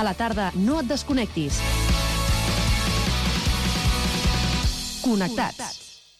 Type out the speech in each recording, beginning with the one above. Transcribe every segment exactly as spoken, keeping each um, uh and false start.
A la tarda no et desconnectis. Connectats.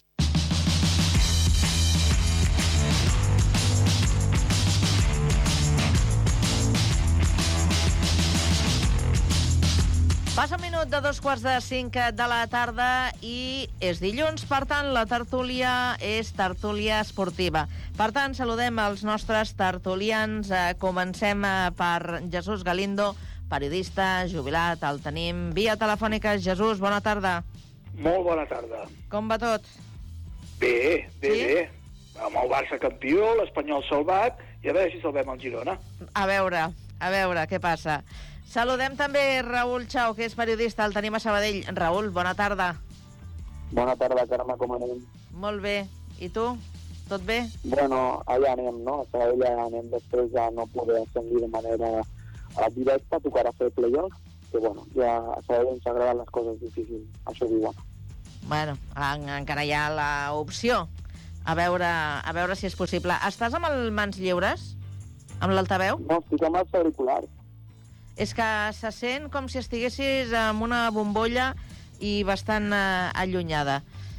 Passa un minut de dos quarts de cinc de la tarda i és dilluns, per tant, la tertúlia és tertúlia esportiva. Per tant, saludem els nostres tertulians. Eh, comencem eh, per Jesús Galindo, periodista, jubilat, el tenim via telefònica. Jesús, bona tarda. Molt bona tarda. Com va tot? Bé, bé, Sí? bé. Amb el Barça campió, l'Espanyol salvat, i a veure si salvem el Girona. A veure, a veure, què passa? Saludem també Raül Chao, que és periodista, el tenim a Sabadell. Raül, bona tarda. Bona tarda, Carme, com anem? Molt bé. I tu? Tot bé? Bueno, allà anem, no? A Sabadell allà anem, després de no poder ascendir de manera uh, directa, tocarà fer playoff, que bueno, ja a Sabadell ens agraden les coses difícils, això diuen. Bueno, en, encara hi ha l'opció. A veure, a veure si és possible. Estàs amb el mans lliures? Amb l'altaveu? No, estic amb els auriculars. És que se sent com si estiguessis amb una bombolla i bastant eh, allunyada.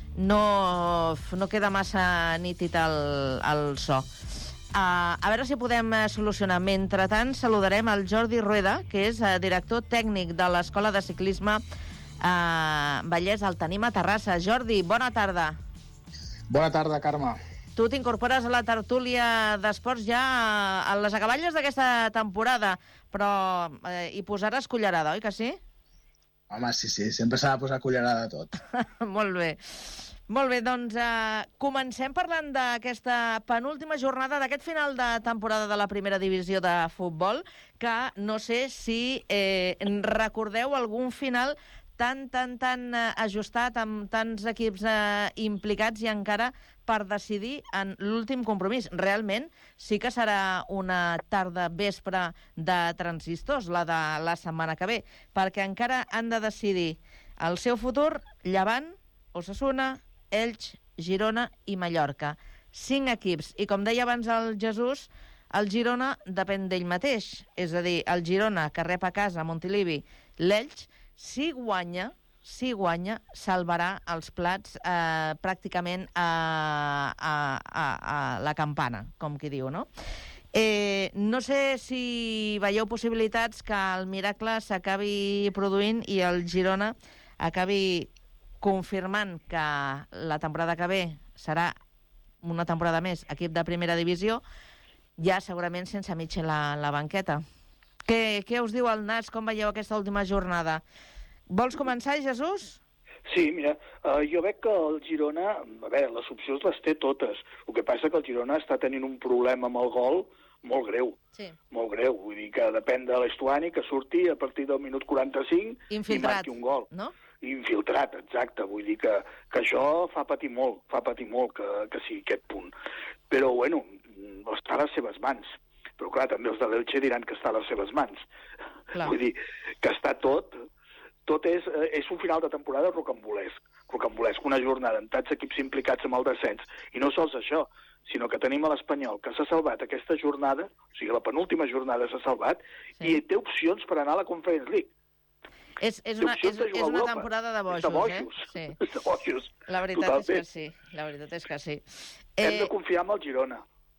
No, no queda massa nítid el, el so. Uh, a veure si podem uh, solucionar. Mentrestant, saludarem el Jordi Rueda, que és uh, director tècnic de l'Escola de Ciclisme uh, Vallès. El tenim a Terrassa. Jordi, bona tarda. Bona tarda, Carme. Tu t'incorpores a la tertúlia d'esports ja a les acaballes d'aquesta temporada, però eh, hi posaràs cullerada, oi que sí? Home, sí, sí, sempre s'ha de posar cullerada a tot. Molt bé. Molt bé, doncs eh, comencem parlant d'aquesta penúltima jornada, d'aquest final de temporada de la primera divisió de futbol, que no sé si eh, recordeu algun final tan, tan, tan eh, ajustat, amb tants equips eh, implicats i encara per decidir en l'últim compromís. Realment sí que serà una tarda vespre de transistors, la de la setmana que ve, perquè encara han de decidir el seu futur Llevant, Osasuna, Elx, Girona i Mallorca. Cinc equips. I com deia abans el Jesús, el Girona depèn d'ell mateix. És a dir, el Girona, que rep a casa a Montilivi l'Elx, si guanya, si guanya, salvarà els plats eh, pràcticament a, a, a, a la campana, com qui diu, no? Eh, no sé si veieu possibilitats que el miracle s'acabi produint i el Girona acabi confirmant que la temporada que ve serà una temporada més equip de primera divisió, ja segurament sense Mitchell a la banqueta. Què, què us diu el Nas? Com veieu aquesta última jornada? Vols començar, Jesús? Sí, mira, uh, jo veig que el Girona, a veure, les opcions les té totes. El que passa que el Girona està tenint un problema amb el gol molt greu. Sí. Molt greu, vull dir que depèn de l'Estuani, que surti a partir del minut quaranta-cinc Infiltrat, i marqui un gol. No? Infiltrat, exacte. Vull dir que, que això fa patir molt, fa patir molt que, que sigui aquest punt. Però, bueno, està a les seves mans. Però, clar, també els de l'Elche diran que està a les seves mans. Clar. Vull dir que està tot... Tot és, és un final de temporada rocambolesc, rocambolesc, una jornada amb tants equips implicats amb el descens. I no sols això, sinó que tenim a l'Espanyol, que s'ha salvat aquesta jornada, o sigui, la penúltima jornada s'ha salvat, sí. I té opcions per anar a la Conference League. És, és, una, és, és una temporada de bojos, de bojos, eh? Sí. De bojos. La veritat Totalment. és que sí, la veritat és que sí. Eh, Hem de confiar en el Girona.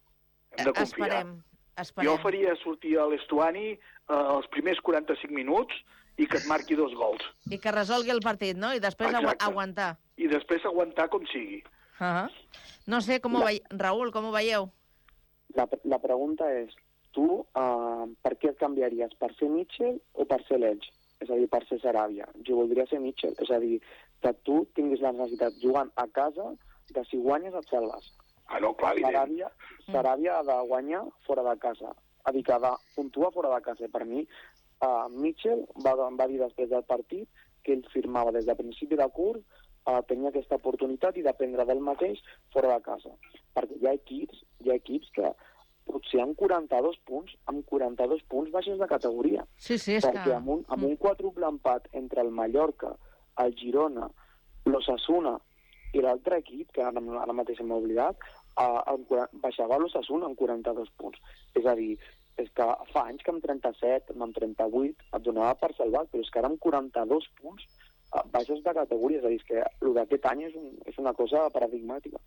Hem de confiar. Esperem, esperem. Jo faria sortir a l'Estuani eh, els primers quaranta-cinc minuts i que et marqui dos gols. I que resolgui el partit, no? I després agu aguantar. I després aguantar com sigui. Uh -huh. No sé, com ho la... veieu? Raül, com ho veieu? La, la pregunta és, tu uh, per què et canviaries? Per ser Mitchell o per ser l'Elx? És a dir, per ser Saràbia. Jo voldria ser Mitchell. És a dir, que tu tinguis la necessitat jugant a casa de si guanyes et salves. Ah, no, clar, evident. Saràbia, Saràbia ha de guanyar fora de casa. Ha de dir que ha de puntuar fora de casa. Per mi, Uh, Mitchell va, va dir després del partit que ell firmava des de principi de curs, uh, tenia aquesta oportunitat i dependre del mateix fora de casa. Perquè hi ha equips, hi ha equips que potser amb quaranta-dos punts, amb quaranta-dos punts baixes de categoria. Sí, sí, és perquè que... amb un, amb un quàdruple empat entre el Mallorca, el Girona, l'Osasuna i l'altre equip, que ara, ara mateix m'he oblidat, uh, baixava l'Osasuna amb quaranta-dos punts. És a dir, és que fa anys que amb trenta-set, amb trenta-vuit et donava per salvat, però és que ara amb quaranta-dos punts baixes de categoria, és a dir, que el d'aquest any és, un, és una cosa paradigmàtica.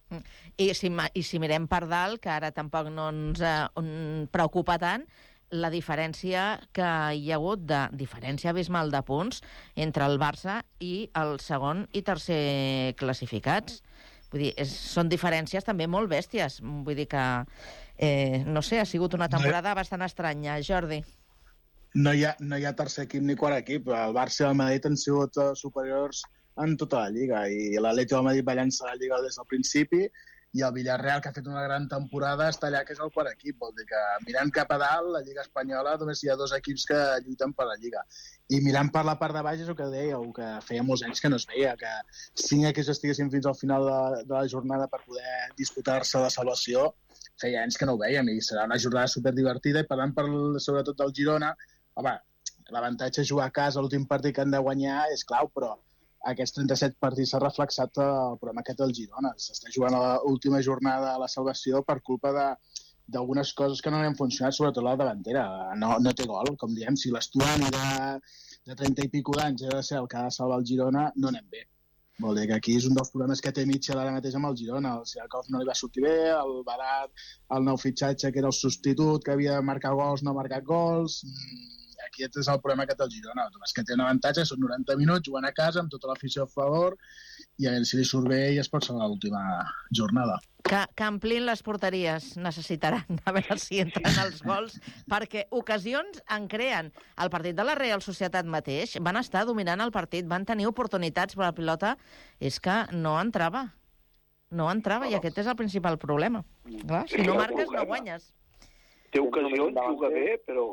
I si, I si mirem per dalt, que ara tampoc no ens eh, preocupa tant, la diferència que hi ha hagut de diferència abismal de punts entre el Barça i el segon i tercer classificats. Vull dir, és, són diferències també molt bèsties. Vull dir que, eh, no sé, ha sigut una temporada bastant estranya. Jordi. No hi, ha, no hi ha tercer equip ni quart equip. El Barça i el Madrid han sigut superiors en tota la Lliga i l'Atlètic del Madrid va llançar la Lliga des del principi i el Villarreal, que ha fet una gran temporada, està allà, que és el quart equip. Vol dir que mirant cap a dalt, la Lliga Espanyola, només hi ha dos equips que lluiten per la Lliga. I mirant per la part de baix és el que deia, el que feia molts anys que no es veia, que cinc equips estiguessin fins al final de, de la jornada per poder disputar-se la salvació, feia anys que no ho veiem i serà una jornada superdivertida. I parlant per, sobretot del Girona, home, l'avantatge de jugar a casa, l'últim partit que han de guanyar és clau, però aquests trenta-set partits s'ha reflexat el problema aquest del Girona. S'està jugant a l'última jornada a la salvació per culpa d'algunes coses que no han funcionat, sobretot la davantera. No, no té gol, com diem. Si l'Estuani de, de trenta i pico d'anys ha de ser el que ha de salvar el Girona, no anem bé. Vol dir que aquí és un dels problemes que té Mitchell ara mateix amb el Girona. El Siakov no li va sortir bé, el Barat, el nou fitxatge que era el substitut, que havia de marcar gols, no ha marcat gols. Aquest és el problema que té el Girona. És que té un avantatge, són noranta minuts, jugant a casa, amb tota l'afició a favor, i a veure si li surt bé i es pot salvar l'última jornada. Que, que amplin les porteries necessitaran, a veure si entren els gols, perquè ocasions en creen. El partit de la Real Societat mateix van estar dominant el partit, van tenir oportunitats, però la pilota és que no entrava. No entrava, i aquest és el principal problema. Clar, si no marques, no guanyes. Té ocasions, juga bé, però...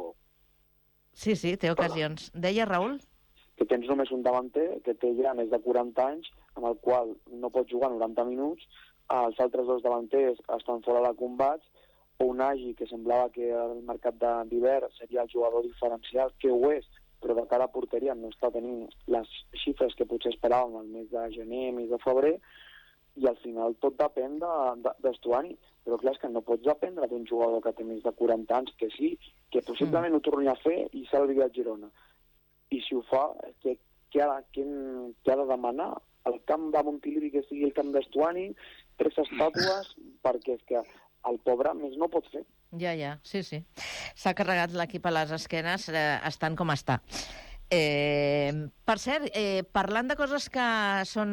Sí, sí, té ocasions. Deia, Raül? Que tens només un davanter que té ja més de quaranta anys, amb el qual no pot jugar noranta minuts, els altres dos davanters estan fora de combats, o un Agi, que semblava que el mercat d'hivern seria el jugador diferencial, que ho és, però de cara a porteria no està tenint les xifres que potser esperàvem al mes de gener, mes de febrer, i al final tot depèn d'Estuani. Però clar, és que no pots aprendre d'un jugador que té més de quaranta anys, que sí, que possiblement mm. ho torni a fer i salvi el Girona. I si ho fa, què, què, ha, què, què ha de demanar? El camp de Montilivi que sigui el camp d'Estuani, tres estàtues, perquè és que el pobre més no pot fer. Ja, ja, sí, sí. S'ha carregat l'equip a les esquenes, eh, estant com està. Eh, per cert, eh, parlant de coses que són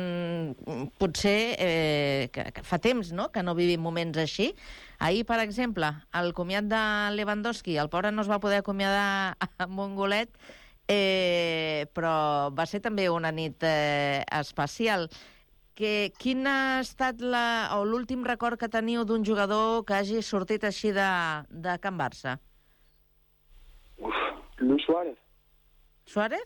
potser eh, que, que fa temps, no?, que no vivim moments així. Ahir, per exemple, el comiat de Lewandowski, el pobre no es va poder acomiadar amb un golet, eh, però va ser també una nit eh, especial. Que, quin ha estat la, o l'últim record que teniu d'un jugador que hagi sortit així de, de Can Barça? Uf, Luis Suárez. Suárez?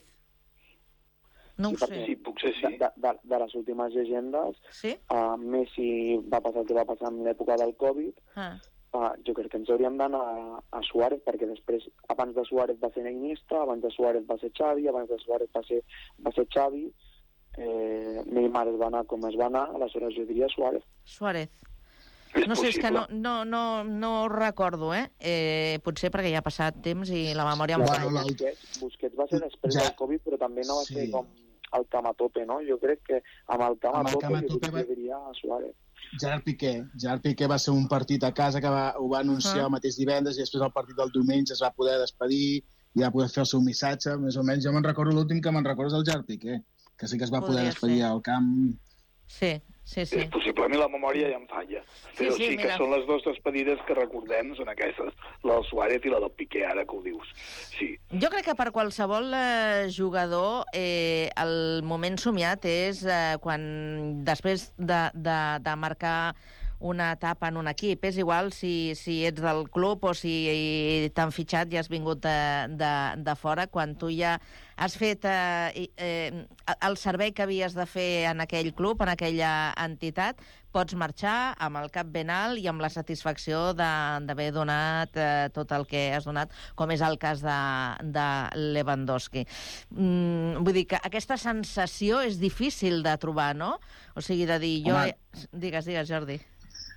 No sí, ho sé. Sí, puc ser sí. De, de, de les últimes llegendes, sí? uh, Messi va passar el que va passar en l'època del Covid. Ah. Uh, jo crec que ens hauríem d'anar a, a Suárez, perquè després, abans de Suárez va ser Iniesta, abans de Suárez va ser Xavi, abans de Suárez va ser, va ser Xavi, eh, Neymar es va anar com es va anar, aleshores jo diria Suárez. Suárez. No sé, és que no, no, no, no recordo, eh? eh? Potser perquè ja ha passat temps i la memòria em falla. Bueno, Busquets, Busquets va ser després ja. del Covid, però també no va sí. ser com el camp a tope, no? Jo crec que amb el camp a tope, jo va... diria a Suárez. Gerard Piqué. Gerard Piqué va ser un partit a casa que va, ho va anunciar uh -huh. el mateix divendres i després el partit del diumenge es va poder despedir i va poder fer el seu missatge. Més o menys jo me'n recordo, l'últim que me'n recordo és el Gerard Piqué, que sí que es va Podria poder despedir ser. al camp. Sí. Sí, sí. És possiblement la memòria ja em falla. Però sí, sí, sí que mira. Són les dues despedides que recordem, són aquestes, la del Suárez i la del Piqué, ara que ho dius. Sí. Jo crec que per qualsevol eh, jugador eh, el moment somiat és eh, quan després de, de, de marcar una etapa en un equip. És igual si, si ets del club o si t'han fitxat i has vingut de, de, de fora, quan tu ja has fet eh, eh, el servei que havies de fer en aquell club, en aquella entitat, pots marxar amb el cap ben alt i amb la satisfacció d'haver donat eh, tot el que has donat, com és el cas de, de Lewandowski. Mm, vull dir que aquesta sensació és difícil de trobar, no? O sigui, de dir... jo... Home, digues, digues, Jordi.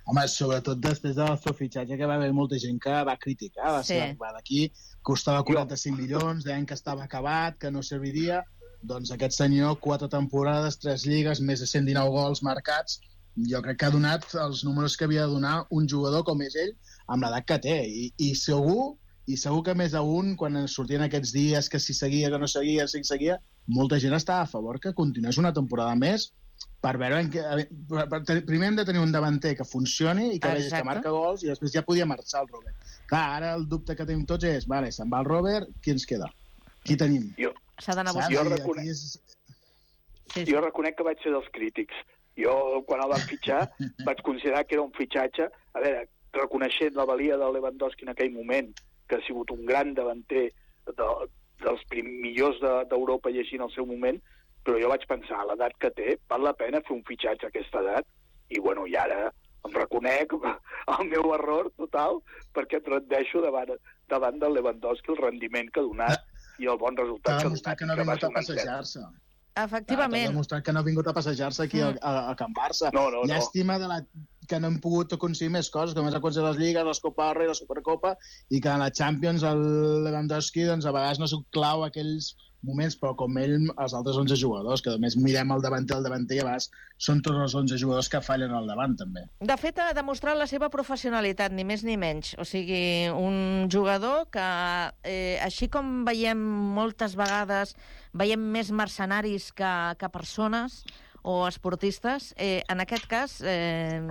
Home, sobretot després del seu fitxatge, que va haver molta gent que va criticar la Sí. seva arribada aquí, costava quaranta-cinc milions, deien que estava acabat, que no serviria. Doncs aquest senyor, quatre temporades, tres lligues, més de cent dinou gols marcats, jo crec que ha donat els números que havia de donar un jugador com és ell, amb l'edat que té. I, i segur i segur que més a un, quan sortien aquests dies que si seguia, que no seguia, si seguia, molta gent estava a favor que continués una temporada més per veure... En què, per, per, primer hem de tenir un davanter que funcioni i que vegi que marca gols i després ja podia marxar el Robert. Clar, ara el dubte que tenim tots és, vale, se'n va el Robert, qui ens queda? Qui tenim? Jo, S'ha d'anar a buscar. jo, reconec, és... Sí, sí. jo reconec que vaig ser dels crítics. Jo, quan el van fitxar, vaig considerar que era un fitxatge... A veure, reconeixent la valia de Lewandowski en aquell moment, que ha sigut un gran davanter de, dels prim, millors d'Europa de, llegint el seu moment, però jo vaig pensar, a l'edat que té, val la pena fer un fitxatge a aquesta edat? I, bueno, i ara em reconec el meu error total perquè et rendeixo davant, davant del Lewandowski, el rendiment que ha donat i el bon resultat que ha que ha demostrat donat. que no ha vingut a passejar-se. Efectivament. Ha demostrat que no ha vingut a passejar-se aquí mm. a, a Can Barça. No, no, Llàstima de la, que no hem pogut aconseguir més coses, com és aconseguir les lligues, les Copa del Rei, la Supercopa, i que en la Champions el Lewandowski doncs, a vegades no s'ho clau aquells moments, però com ell, els altres onze jugadors, que només mirem el davanter, el davanter, i a vegades són tots els onze jugadors que fallen al davant, també. De fet, ha demostrat la seva professionalitat, ni més ni menys. O sigui, un jugador que, eh, així com veiem moltes vegades, veiem més mercenaris que, que persones o esportistes, eh, en aquest cas... Eh,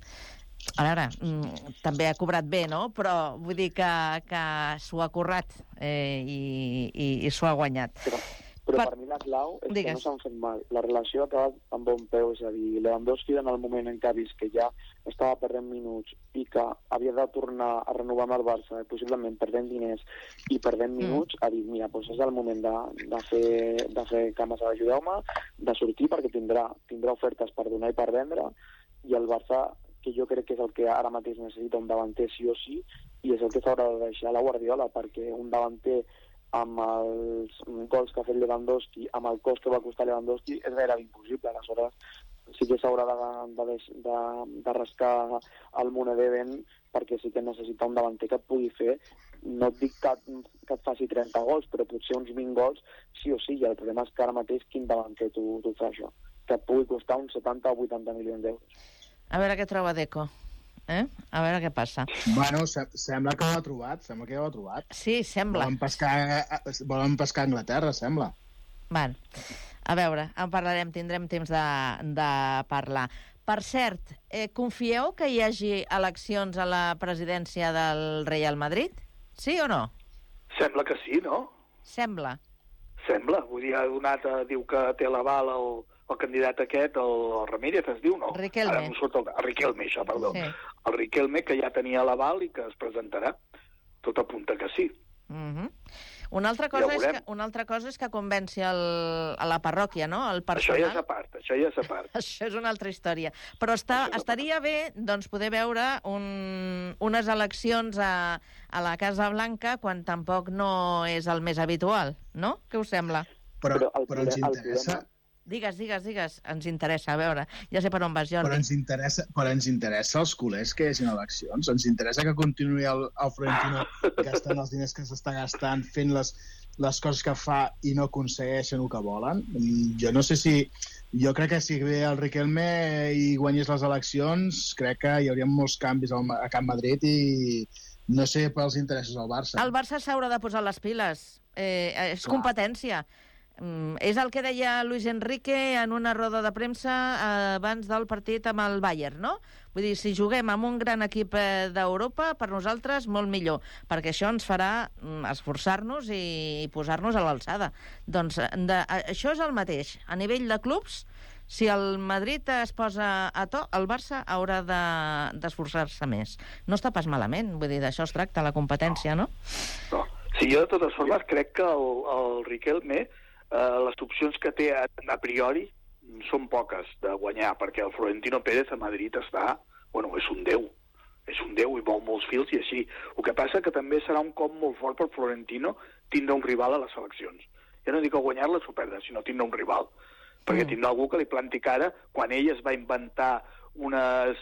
a veure, també ha cobrat bé, no? Però vull dir que, que s'ho ha currat eh, i, i, i s'ho ha guanyat. Però, però per... per mi la clau és Digues. que no s'han fet mal. La relació ha acabat amb bon peu, és a dir, Lewandowski en el moment en què ha vist que ja estava perdent minuts i que havia de tornar a renovar amb el Barça, possiblement perdent diners i perdent mm. minuts, ha dit, mira, doncs és el moment de, de, fer, de fer cames a ajudeu-me, de sortir perquè tindrà, tindrà ofertes per donar i per vendre, i el Barça, que jo crec que és el que ara mateix necessita un davanter sí o sí, i és el que s'haurà de deixar la Guardiola, perquè un davanter amb els gols que ha fet Lewandowski, amb el cost que va costar Lewandowski, és gairebé impossible. Aleshores, sí que s'haurà de, de, de, de rascar el moneder ben, perquè sí que necessita un davanter que et pugui fer, no et dic que, que et faci trenta gols, però potser uns vint gols sí o sí, i el problema és que ara mateix quin davanter t'ho fa això, que et pugui costar uns setanta o vuitanta milions d'euros. A veure què troba Deco. Eh? A veure què passa. Bueno, se sembla que ho ha trobat, sembla que ho ha trobat. Sí, sembla. Volen pescar, volen pescar a Anglaterra, sembla. Van. A veure, en parlarem, tindrem temps de, de parlar. Per cert, eh, confieu que hi hagi eleccions a la presidència del Real Madrid? Sí o no? Sembla que sí, no? Sembla. Sembla. Vull dir, ha donat, eh, diu que té l'aval el, el candidat aquest, el, el Ramírez, es diu, no? Riquelme. Ara no surt el, el Riquelme, això, perdó. Sí. El Riquelme, que ja tenia l'aval i que es presentarà. Tot apunta que sí. Mm-hmm. Una altra cosa, Ja és veurem. que, una altra cosa és que convenci el, a la parròquia, no? El Això personal. ja és a part, això ja és a part. Això és una altra història. Però està, Això és estaria bé doncs, poder veure un, unes eleccions a, a la Casa Blanca quan tampoc no és el més habitual, no? Què us sembla? Però, Però el però ens problema- el interessa... problema- Digues, digues, digues. Ens interessa, a veure. Ja sé per on vas, Jordi. Però ens interessa, però ens interessa els culers que hi hagin eleccions. Ens interessa que continuï el, el Florentino gastant els diners que s'està gastant, fent les, les coses que fa i no aconsegueixen el que volen. Jo no sé si... Jo crec que si ve el Riquelme i guanyés les eleccions, crec que hi hauria molts canvis al, a Can Madrid i no sé pels interessos del Barça. El Barça s'haurà de posar les piles. Eh, és Clar. competència. Mm, és el que deia Luis Enrique en una roda de premsa eh, abans del partit amb el Bayern, no? Vull dir, si juguem amb un gran equip eh, d'Europa, per nosaltres molt millor, perquè això ens farà mm, esforçar-nos i posar-nos a l'alçada. Doncs de, a, això és el mateix. A nivell de clubs, si el Madrid es posa a to, el Barça haurà d'esforçar-se de, més. No està pas malament, vull dir, d'això es tracta, la competència, no? No. Sí, jo de totes formes crec que el, el Riquelme, eh, les opcions que té a, a priori són poques de guanyar, perquè el Florentino Pérez a Madrid està, bueno, és un déu, és un déu i vol molts fils i així. El que passa que també serà un cop molt fort per Florentino tindre un rival a les eleccions. Ja no dic a guanyar-les o perdre, sinó tindre un rival. Perquè mm. tindrà algú que li planti cara quan ell es va inventar unes,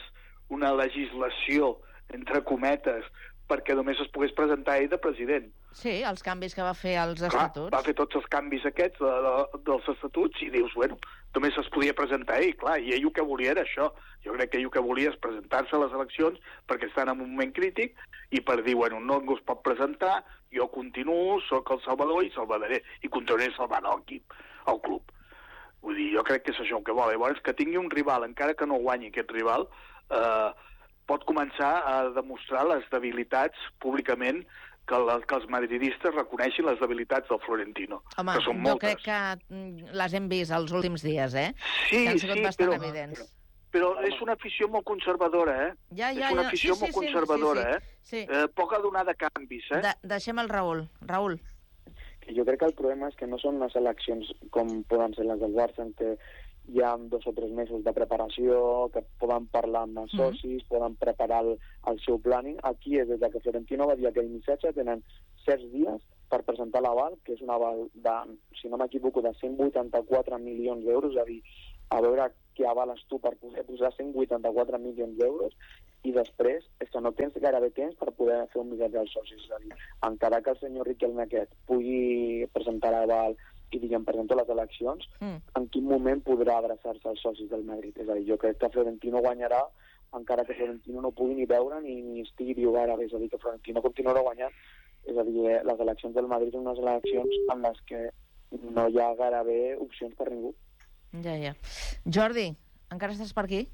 una legislació, entre cometes, perquè només es pogués presentar ell de president. Sí, els canvis que va fer als Clar, estatuts. va fer tots els canvis aquests de, de, dels estatuts i dius, bueno, només es podia presentar ell, clar, i ell el que volia era això. Jo crec que ell el que volia és presentar-se a les eleccions perquè estan en un moment crític i per dir, bueno, no es pot presentar, jo continuo, sóc el salvador i salvaré, i continuaré salvant l'equip, el club. Vull dir, jo crec que és això el que vol. Llavors, que tingui un rival, encara que no guanyi aquest rival, eh, pot començar a demostrar les debilitats públicament, que, la, que els madridistes reconeixin les debilitats del Florentino, Home, que són jo moltes. crec que les hem vist els últims dies, eh? Sí, que han sigut sí, bastant però, evidents. Però, però és una afició molt conservadora, eh? Ja, ja, és una ja. afició sí, sí, molt sí, conservadora, sí, sí, eh? Sí. eh? Poca donada a canvis, eh? De deixem el Raül. Raül. Que jo crec que el problema és que no són unes eleccions com poden ser les del Barça, en què hi ha dos o tres mesos de preparació, que poden parlar amb els socis, mm. poden preparar el, el seu planning. Aquí és des que Florentino va dir aquell missatge, tenen certs dies per presentar l'aval, que és un aval de, si no m'equivoco, de cent vuitanta-quatre milions d'euros, és a dir, a veure què avales tu per poder posar cent vuitanta-quatre milions d'euros, i després és que no tens gairebé temps per poder fer un missatge als socis. És a dir, encara que el senyor Riquelme aquest pugui presentar l'aval i diguem, presento les eleccions, mm. en quin moment podrà adreçar-se als socis del Madrid? És a dir, jo crec que Florentino guanyarà encara que Florentino no pugui ni veure ni, ni estigui viu gairebé. És a dir, que Florentino continuarà guanyant. És a dir, les eleccions del Madrid són unes eleccions en les que no hi ha gairebé opcions per ningú. Ja, ja. Jordi, encara estàs per aquí?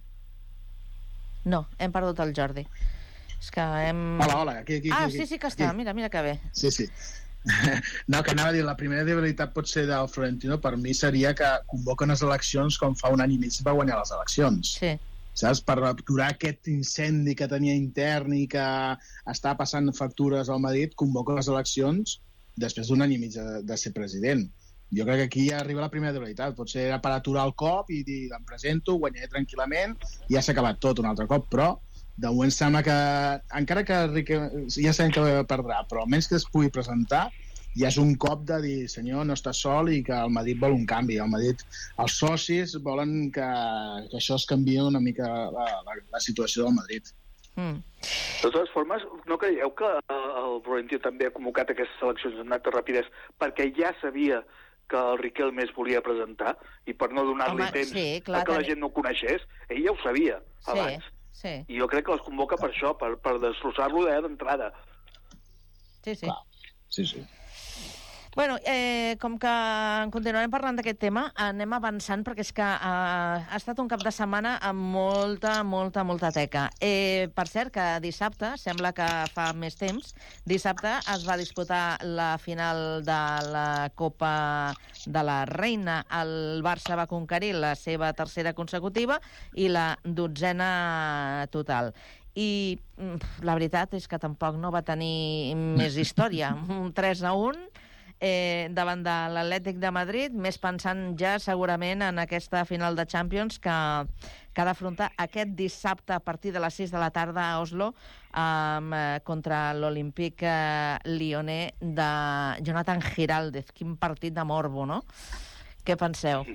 No, hem perdut el Jordi. És que hem... Hola, hola, aquí, aquí. Ah, aquí, sí, sí que està, aquí. mira, mira que bé. Sí, sí. No, que anava a dir, la primera debilitat pot ser del Florentino, per mi seria que convoca unes eleccions com fa un any i mig va guanyar les eleccions. Sí. Saps? Per aturar aquest incendi que tenia intern i que està passant factures al Madrid, convoca les eleccions després d'un any i mig de, de ser president. Jo crec que aquí ja arriba la primera debilitat. Potser era per aturar el cop i dir, em presento, guanyaré tranquil·lament, i ja s'ha acabat tot un altre cop, però de moment sembla que, encara que Rique, ja sabem que perdrà, però almenys que es pugui presentar, ja és un cop de dir, senyor, no està sol i que el Madrid vol un canvi. El Madrid, els socis volen que, que això es canvia una mica la, la, la situació del Madrid. Mm. De totes formes, no creieu que el Florentino també ha convocat aquestes eleccions en acte rapidesa perquè ja sabia que el Riquelme es volia presentar i per no donar-li temps sí, clar, a que la gent no ho coneixés? Ell ja ho sabia abans. Sí. Sí. I jo crec que les convoca per això, per, per destrossar-lo d'entrada. Sí, sí. Clar. Sí, sí. Bueno, eh, com que continuarem parlant d'aquest tema, anem avançant perquè és que eh, ha estat un cap de setmana amb molta, molta, molta teca. Eh, per cert, que dissabte, sembla que fa més temps, dissabte es va disputar la final de la Copa de la Reina. El Barça va conquerir la seva tercera consecutiva i la dotzena total. I la veritat és que tampoc no va tenir més història. Un tres a un eh, davant de l'Atlètic de Madrid, més pensant ja segurament en aquesta final de Champions que, que ha d'afrontar aquest dissabte a partir de les sis de la tarda a Oslo um, eh, contra l'Olympique eh, Lyonnais de Jonathan Giraldez. Quin partit de morbo, no? Què penseu?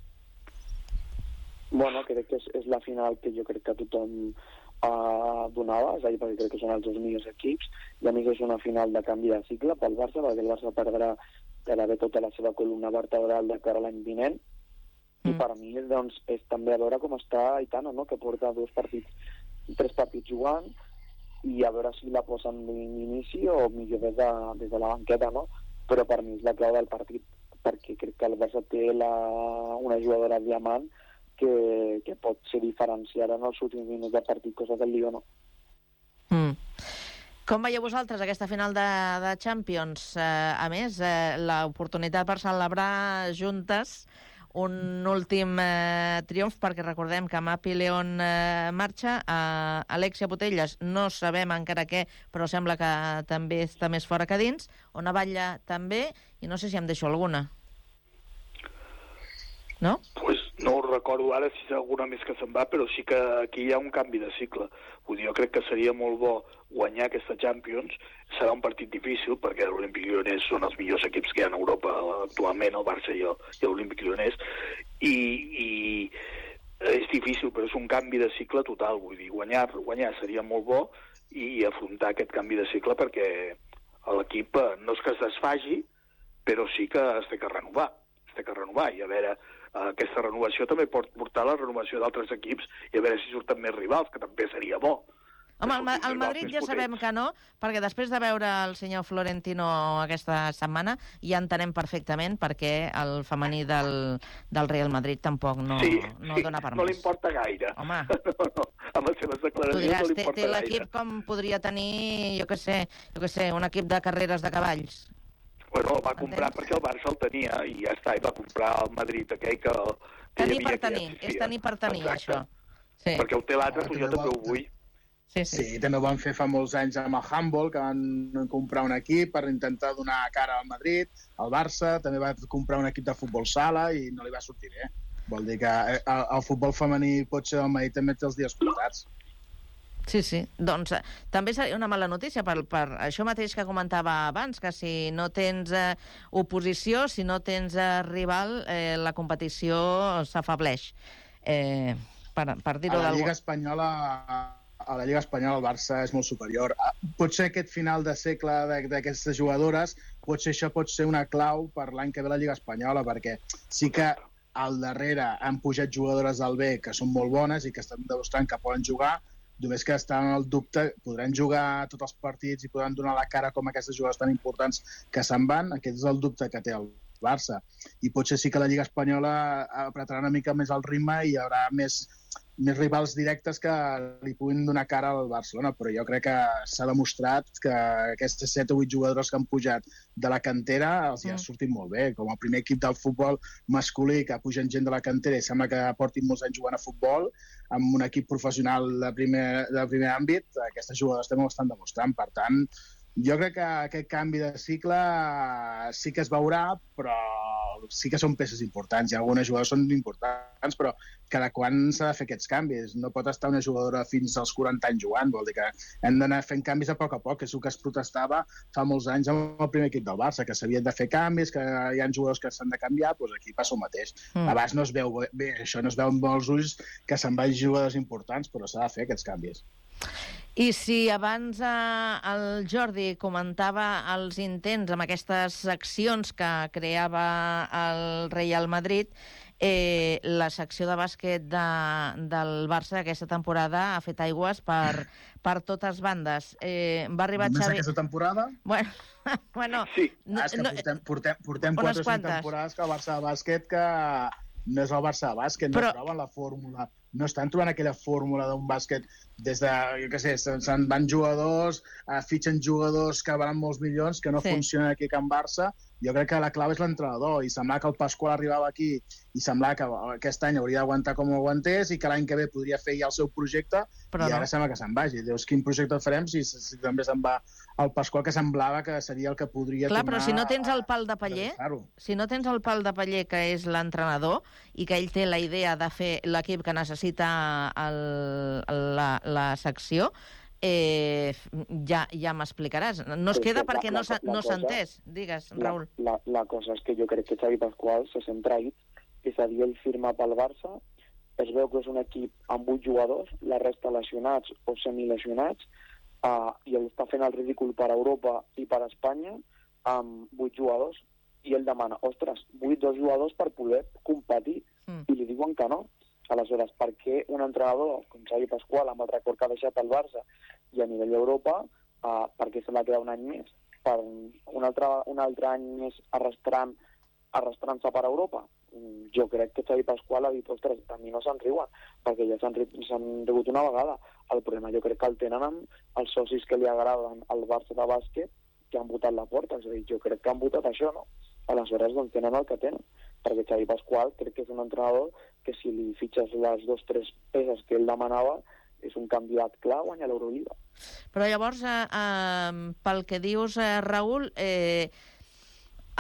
Bueno, crec que és, és la final que jo crec que tothom Uh, donava, és a dir, perquè crec que són els dos millors equips, i a més és una final de canvi de cicle pel Barça, perquè el Barça perdrà gairebé tota la seva columna vertebral de cara a l'any vinent, mm. i per mi doncs, és també a veure com està Aitana, no? Que porta dos partits, tres partits jugant, i a veure si la posen d'inici o millor des de, des de la banqueta, no? Però per mi és la clau del partit, perquè crec que el Barça té la, una jugadora diamant Que, que pot ser diferenciada en els últims minuts de partit, cosa del Lió no. Mm. Com veieu vosaltres aquesta final de, de Champions? Eh, a més, eh, l'oportunitat per celebrar juntes un últim eh, triomf, perquè recordem que Mapi León eh, marxa, eh, Alexia Putellas no sabem encara què, però sembla que també està més fora que dins, Ona Batlle també, i no sé si em deixo alguna. No? Pues no ho recordo ara si hi ha alguna més que se'n va, però sí que aquí hi ha un canvi de cicle. Vull dir, jo crec que seria molt bo guanyar aquesta Champions. Serà un partit difícil, perquè l'Olympique Lyonnais són els millors equips que hi ha en Europa actualment, el Barça i l'Olympique Lyonnais, i, i És difícil, però és un canvi de cicle total. Vull dir, guanyar, guanyar seria molt bo i afrontar aquest canvi de cicle perquè l'equip no és que es desfagi, però sí que es té que renovar. Es té que renovar i a veure, aquesta renovació també pot portar la renovació d'altres equips i a veure si surten més rivals, que també seria bo. Home, el, el Madrid ja sabem que no, perquè després de veure el senyor Florentino aquesta setmana ja entenem perfectament perquè el femení del, del Real Madrid tampoc no, sí, no sí, dona per no més. li importa gaire. Home. No, no, amb les seves declaracions diràs, no li importa té, té gaire. l'equip com podria tenir, jo què sé, jo què sé, un equip de carreres de cavalls. Bueno, el va comprar Entens? Perquè el Barça el tenia i ja està, i va comprar el Madrid aquell que... que tenir per tenir, és tenir per tenir, exacte. Això. Sí. Perquè el té l'altre, doncs jo també ho vull. Sí, sí. sí, també ho van fer fa molts anys amb el Handball, que van comprar un equip per intentar donar cara al Madrid, al Barça, també va comprar un equip de futbol sala i no li va sortir bé. Vol dir que el, el futbol femení pot ser del Madrid també té els dies comptats. Sí, sí. Doncs eh, també seria una mala notícia per, per això mateix que comentava abans, que si no tens eh, oposició, si no tens eh, rival, eh, la competició s'afableix. Eh, per per dir-ho d'alguna... A la d'alguna... Lliga Espanyola... a la Lliga Espanyola el Barça és molt superior. Potser aquest final de segle d'aquestes jugadores, potser això pot ser una clau per l'any que ve la Lliga Espanyola, perquè sí que al darrere han pujat jugadores del B que són molt bones i que estan demostrant que poden jugar, només que estan en el dubte, podran jugar tots els partits i podran donar la cara com aquestes jugadores tan importants que se'n van. Aquest és el dubte que té el Barça. I potser sí que la Lliga Espanyola apretarà una mica més el ritme i hi haurà més més rivals directes que li puguin donar cara al Barcelona, però jo crec que s'ha demostrat que aquestes set o vuit jugadors que han pujat de la cantera els hi ha sortit molt bé. Com el primer equip del futbol masculí que pugen gent de la cantera i sembla que portin molts anys jugant a futbol, amb un equip professional de primer, de primer àmbit, aquestes jugadors també ho estan demostrant. Per tant, jo crec que aquest canvi de cicle sí que es veurà, però sí que són peces importants. I algunes jugadores són importants, però cada quan s'ha de fer aquests canvis. No pot estar una jugadora fins als quaranta anys jugant. Vol dir que hem d'anar fent canvis a poc a poc, que és el que es protestava fa molts anys amb el primer equip del Barça, que s'havien de fer canvis, que hi ha jugadors que s'han de canviar, doncs aquí passa el mateix. Mm. Abans no es veu bé, això no es veu amb els ulls que se'n vagin jugadors importants, però s'ha de fer aquests canvis. I si abans eh, el Jordi comentava els intents amb aquestes accions que creava el Real Madrid, eh, la secció de bàsquet de, del Barça aquesta temporada ha fet aigües per, per totes bandes. Eh, va arribar Només Xavi... aquesta temporada? Bueno, bueno sí. no, ah, és que no, portem, portem, portem quatre o cinc temporades que el Barça de bàsquet que no és el Barça de bàsquet, no Però... troben la fórmula. No estan trobant aquella fórmula d'un bàsquet des de, jo què sé, se'n van jugadors, eh, fitxen jugadors que valen molts milions, que no sí. funcionen aquí a Can Barça. Jo crec que la clau és l'entrenador, i semblava que el Pasqual arribava aquí i semblava que aquest any hauria d'aguantar com ho aguantés i que l'any que ve podria fer ja el seu projecte. Però i ara no. Sembla que se'n vagi. Dius, quin projecte farem si, si també se'n va el Pasqual, que semblava que seria el que podria Clar, tornar... Clar, però si no tens el pal de paller, si no tens el pal de paller que és l'entrenador i que ell té la idea de fer l'equip que necessita el, la, la secció, eh, ja, ja m'explicaràs. No es queda perquè no s'ha no entès. Digues, Raül. La, la, la cosa és que jo crec que Xavi Pasqual se sent traït, és a dir, ell firma pel Barça, es veu que és un equip amb vuit jugadors, la resta lesionats o semilesionats, uh, i ell està fent el ridícul per Europa i per Espanya amb vuit jugadors, i ell demana, ostres, vuit dos jugadors per poder competir, mm. i li diuen que no. Aleshores, per què un entrenador com Xavi Pasqual, amb el record que ha deixat el Barça i a nivell d'Europa, uh, per què se l'ha quedat un any més? Per un altre, un altre any més arrastrant, arrastrant-se per Europa? Jo crec que Xavi Pasqual ha dit, ostres, a mi no se'n riuen, perquè ja s'han rigut una vegada. El problema jo crec que el tenen amb els socis que li agraden al Barça de bàsquet, que han votat la porta. És a dir, jo crec que han votat això, no? Aleshores, doncs tenen el que tenen. Perquè Xavi Pasqual crec que és un entrenador que si li fitxes les dues o tres peces que ell demanava, és un candidat clar a guanyar l'Eurolliga. Però llavors, eh, eh, pel que dius, eh, Raül, eh, eh,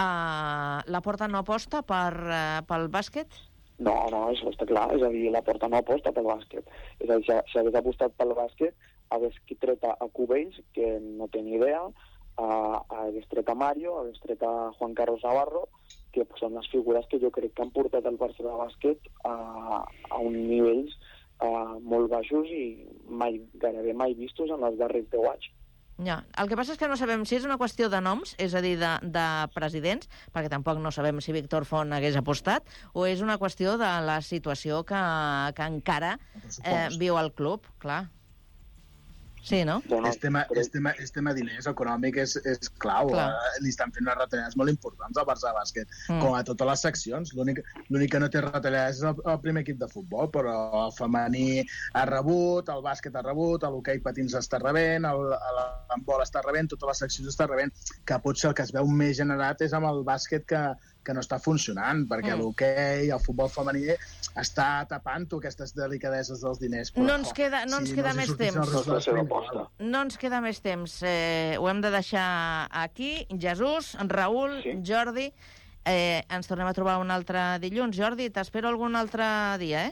la Porta no aposta per, eh, pel bàsquet? No, no, això està clar. És a dir, la Porta no aposta pel bàsquet. És a dir, si, si hagués apostat pel bàsquet, hagués tret a Cubells, que no té ni idea, uh, hagués tret a Mario, hagués tret a Juan Carlos Navarro, que són les figures que jo crec que han portat el Barcelona Bàsquet a, a uns nivells uh, molt baixos i mai, gairebé mai vistos en els darrers deu anys. Ja. El que passa és que no sabem si és una qüestió de noms, és a dir, de, de presidents, perquè tampoc no sabem si Víctor Font hagués apostat, o és una qüestió de la situació que, que encara eh, viu el club, clar. Sí, no? Bueno, és, tema, però... és, tema, és tema diners, econòmic és, és clau. Clar. Eh, li estan fent unes retallades molt importants al Barça Bàsquet, Mm. com a totes les seccions. L'únic l'únic que no té retallades és el, el primer equip de futbol, però el femení ha rebut, el bàsquet ha rebut, l'hoquei patins està rebent, el- el- l'handbol està rebent, totes les seccions està rebent, que potser el que es veu més generat és amb el bàsquet que, que no està funcionant, perquè Mm. l'hoquei, el futbol femení, està tapant-ho, aquestes delicadeses dels diners. Però, No ens queda- no ens queda els hi més sortissin temps. els resultats, No és la seva igual. aposta. No ens queda més temps. Eh, ho hem de deixar aquí. Jesús, Raül, Sí. Jordi, eh, ens tornem a trobar un altre dilluns. Jordi, t'espero algun altre dia, eh?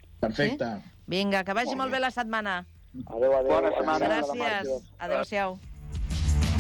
Perfecte. Vinga, que vagi Molt molt bé. bé la setmana. Adéu, adéu. Bona setmana. Adéu, Gràcies. Adéu-siau.